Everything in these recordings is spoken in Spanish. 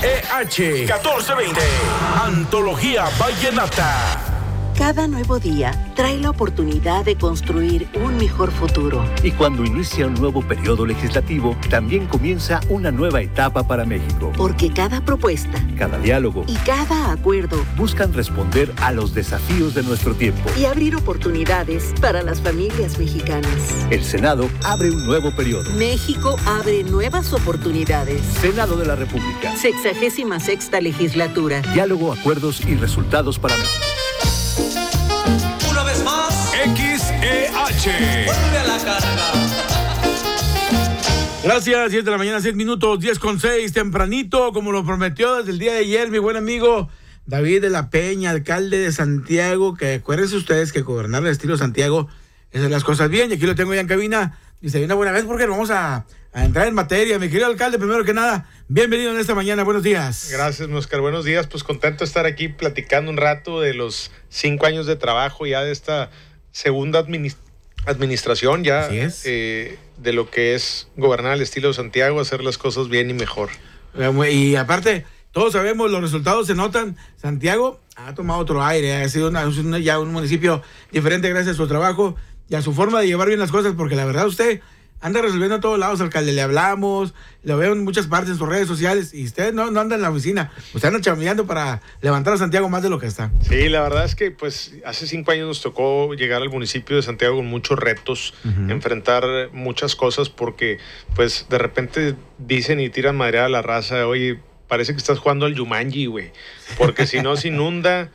1420. Antología Vallenata. Cada nuevo día trae la oportunidad de construir un mejor futuro. Y cuando inicia un nuevo periodo legislativo, también comienza una nueva etapa para México. Porque cada propuesta, cada diálogo y cada acuerdo buscan responder a los desafíos de nuestro tiempo y abrir oportunidades para las familias mexicanas. El Senado abre un nuevo periodo. México abre nuevas oportunidades. Senado de la República. 66ª legislatura. Diálogo, acuerdos y resultados para México. Una vez más, XEH. vuelve a la carga. Gracias, 7 de la mañana, 6 minutos, 10:06, tempranito, como lo prometió desde el día de ayer, mi buen amigo David de la Peña, alcalde de Santiago, que acuérdense ustedes que gobernar el estilo Santiago es hacer las cosas bien, y aquí lo tengo ya en cabina, dice, una buena vez, porque vamos a entrar en materia. Mi querido alcalde, primero que nada, bienvenido en esta mañana, buenos días. Gracias, Oscar, buenos días, pues contento de estar aquí platicando un rato de los 5 años de trabajo ya de esta segunda administración ya de lo que es gobernar el estilo de Santiago, hacer las cosas bien y mejor. Y aparte, todos sabemos, los resultados se notan. Santiago ha tomado otro aire, ha sido ya un municipio diferente gracias a su trabajo y a su forma de llevar bien las cosas, porque la verdad usted anda resolviendo a todos lados, alcalde. Le hablamos, lo veo en muchas partes en sus redes sociales, y usted no anda en la oficina. Usted anda chambeando para levantar a Santiago más de lo que está. Sí, la verdad es que pues hace 5 años nos tocó llegar al municipio de Santiago con muchos retos, enfrentar muchas cosas, porque pues de repente dicen y tiran madreada a la raza, oye, parece que estás jugando al Jumanji, güey, porque si no se inunda,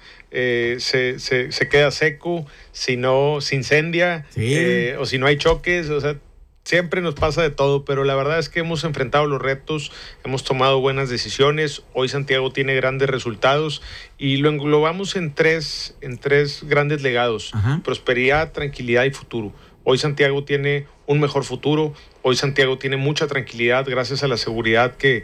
se queda seco, si no se incendia, o si no hay choques, o sea, siempre nos pasa de todo, pero la verdad es que hemos enfrentado los retos, hemos tomado buenas decisiones. Hoy Santiago tiene grandes resultados y lo englobamos en tres grandes legados: prosperidad, tranquilidad y futuro. Hoy Santiago tiene un mejor futuro, hoy Santiago tiene mucha tranquilidad gracias a la seguridad que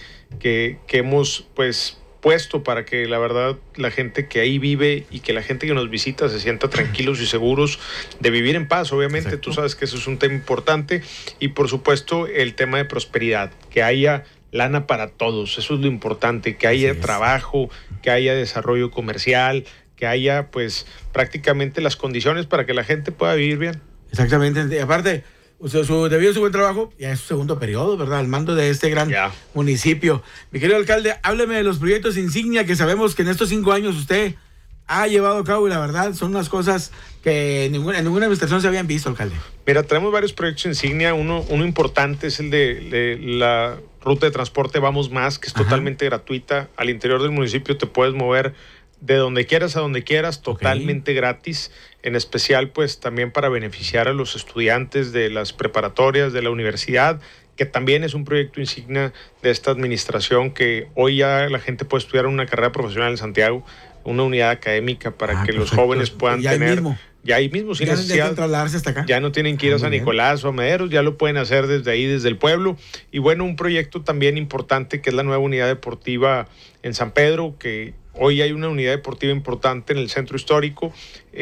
hemos pues puesto para que la verdad la gente que ahí vive y que la gente que nos visita se sienta tranquilos y seguros de vivir en paz. Obviamente, exacto, tú sabes que eso es un tema importante, y por supuesto el tema de prosperidad, que haya lana para todos, eso es lo importante, que haya trabajo, que haya desarrollo comercial, que haya pues prácticamente las condiciones para que la gente pueda vivir bien. Exactamente, y aparte, debido a su buen trabajo, ya es su segundo periodo, ¿verdad?, al mando de este gran municipio. Mi querido alcalde, hábleme de los proyectos insignia que sabemos que en estos 5 años usted ha llevado a cabo, y la verdad son unas cosas que en ninguna administración se habían visto, alcalde. Mira, tenemos varios proyectos insignia. Uno importante es el de la ruta de transporte Vamos Más, que es totalmente gratuita. Al interior del municipio te puedes mover de donde quieras a donde quieras, totalmente gratis, en especial pues también para beneficiar a los estudiantes de las preparatorias, de la universidad, que también es un proyecto insignia de esta administración, que hoy ya la gente puede estudiar una carrera profesional en Santiago, una unidad académica para que los jóvenes puedan tener... Ya ahí mismo, sin necesidad, hasta acá. Ya no tienen que ir a San Nicolás o a Mederos, ya lo pueden hacer desde ahí, desde el pueblo. Y bueno, un proyecto también importante que es la nueva unidad deportiva en San Pedro, que hoy hay una unidad deportiva importante en el centro histórico,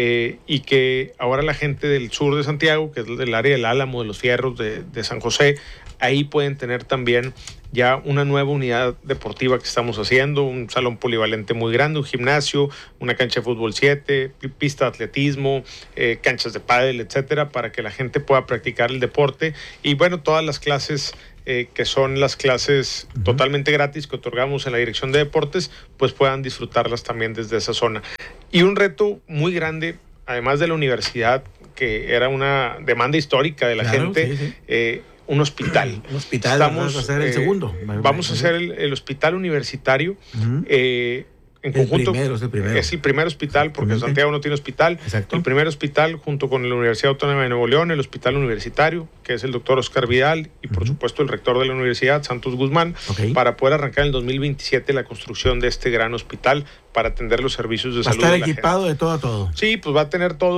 y que ahora la gente del sur de Santiago, que es del área del Álamo, de los Fierros, de San José, ahí pueden tener también ya una nueva unidad deportiva que estamos haciendo, un salón polivalente muy grande, un gimnasio, una cancha de fútbol 7, pista de atletismo, canchas de pádel, etcétera, para que la gente pueda practicar el deporte. Y bueno, todas las clases que son las clases totalmente gratis que otorgamos en la Dirección de Deportes, pues puedan disfrutarlas también desde esa zona. Y un reto muy grande, además de la universidad, que era una demanda histórica de la gente, un hospital. Un hospital, vamos a hacer el segundo. Vamos a hacer el hospital universitario. En conjunto, es el primer hospital, porque Santiago no tiene hospital. Exacto. El primer hospital, junto con la Universidad Autónoma de Nuevo León, el hospital universitario, que es el doctor Oscar Vidal, y por supuesto el rector de la universidad, Santos Guzmán, para poder arrancar en el 2027 la construcción de este gran hospital para atender los servicios de salud. Va a estar equipado de todo a todo. Sí, pues va a tener todo.